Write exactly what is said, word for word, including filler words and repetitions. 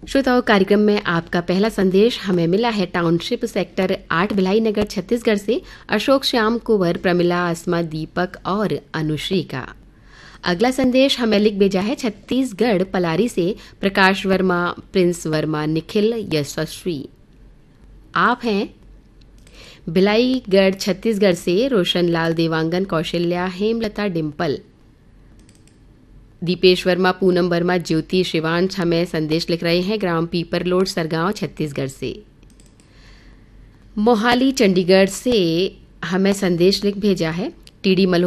श्रोताओं, कार्यक्रम में आपका पहला संदेश हमें मिला है टाउनशिप सेक्टर आठ भिलाई नगर छत्तीसगढ़ से अशोक श्याम कुंवर, प्रमिला, अस्मा, दीपक और अनुश्री का। अगला संदेश हमें लिख भेजा है छत्तीसगढ़ पलारी से प्रकाश वर्मा, प्रिंस वर्मा, निखिल, यशस्वी। आप हैं भिलाईगढ़ छत्तीसगढ़ से रोशन लाल, देवांगन, कौशल्या, हेमलता, डिम्पल, दीपेश वर्मा, पूनम वर्मा, ज्योति, शिवांश हमें संदेश लिख रहे हैं ग्राम पीपरलोड, सरगांव, छत्तीसगढ़ से। मोहाली चंडीगढ़ से हमें संदेश लिख भेजा है टीडी मल्होत्रा